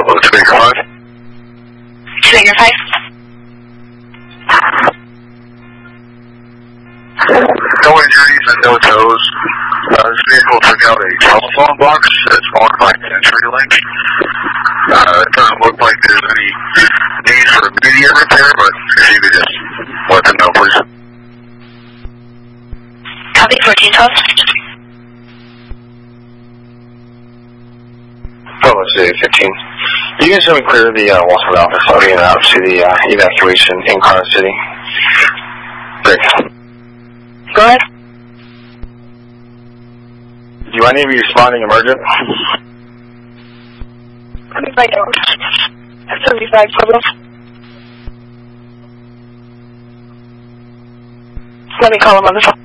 Speaker 5. Speaker 5. No injuries and no toes. This vehicle took out a telephone box that's marked by an entry link. It doesn't look like there's any need for immediate repair, but if you could just let them know, please. Copy 1412. Bravo City 15. You guys have me clear the Waltham office. I'll be out to the evacuation in Carter City. Great. Go ahead. Do any of you responding emergent? 75 75 Pueblo. Let me call him on the phone.